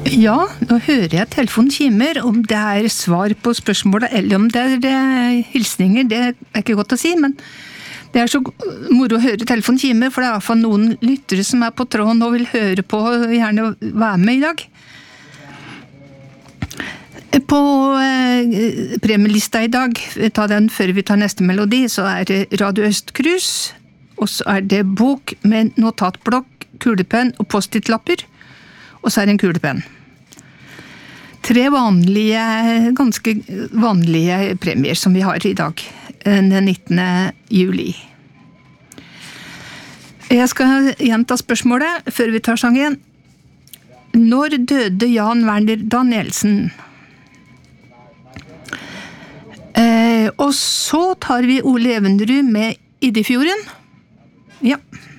Ja, nå hører jeg telefonen kimer. Om det er svar på spørsmålet, eller om det er hilsninger, det er ikke godt å si, men det er så moro å høre telefonen kimer, for det er i hvert fall noen lyttere som er på tråden og vil høre på og gjerne være med i dag. På premielista i dag, ta den før vi tar neste melodi, så er det Radio Østkrus, og så er det bok med notatblokk, kulepenn og post-it-lapper, og så er det en kulepenn. 3 ganske vanlige premier som vi har i dag, den 19. juli. Jeg skal gjenta spørsmålet før vi tar sangen. Når døde Jan Werner Danielsen? Og så tar vi Ole Evenrud med Iddefjorden. Ja.